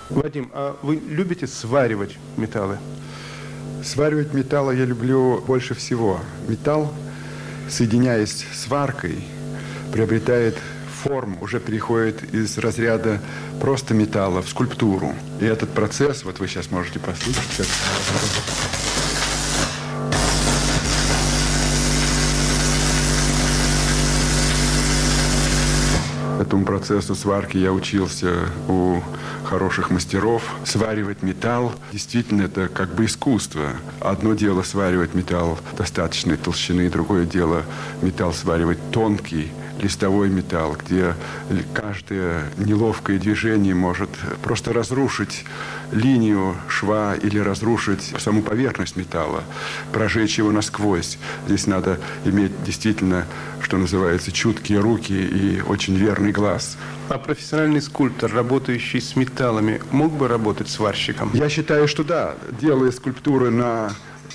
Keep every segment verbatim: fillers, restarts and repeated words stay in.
Вадим, а вы любите сваривать металлы? Сваривать металлы я люблю больше всего. Металл, соединяясь с варкой, приобретает форму, уже переходит из разряда просто металла в скульптуру. И этот процесс, вот вы сейчас можете послушать, как... Этому процессу сварки я учился у хороших мастеров. Сваривать металл действительно это как бы искусство. Одно дело сваривать металл достаточной толщины, другое дело металл сваривать тонкий, листовой металл, где каждое неловкое движение может просто разрушить линию шва или разрушить саму поверхность металла, прожечь его насквозь. Здесь надо иметь действительно, что называется, чуткие руки и очень верный глаз. А профессиональный скульптор, работающий с металлами, мог бы работать сварщиком? Я считаю, что да. Делая скульптуры на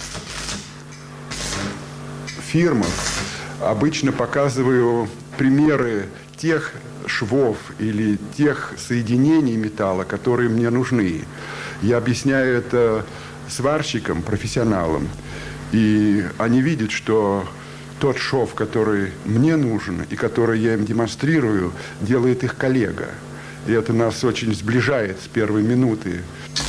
фирмах, обычно показываю примеры тех швов или тех соединений металла, которые мне нужны. Я объясняю это сварщикам, профессионалам, и они видят, что тот шов, который мне нужен и который я им демонстрирую, делает их коллега. И это нас очень сближает с первой минуты.